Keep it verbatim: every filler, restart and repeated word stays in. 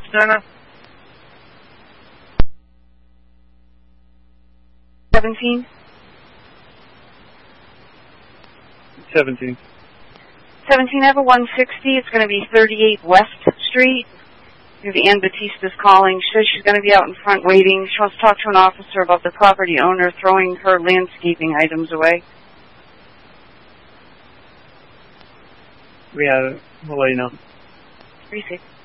Center? seventeen? seventeen. seventeen, I have a one sixty. It's going to be thirty-eight West Street. Ann Batista's calling. She says she's going to be out in front waiting. She wants to talk to an officer about the property owner throwing her landscaping items away. We have it. We'll let you know. Three six.